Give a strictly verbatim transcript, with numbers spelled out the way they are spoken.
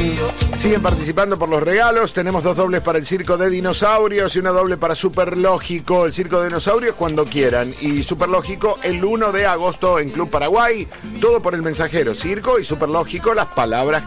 Siguen participando por los regalos. Tenemos dos dobles para el Circo de Dinosaurios y una doble para Superlógico. El Circo de Dinosaurios cuando quieran. Y Superlógico el uno de agosto en Club Paraguay. Todo por El Mensajero. Circo y Superlógico, las palabras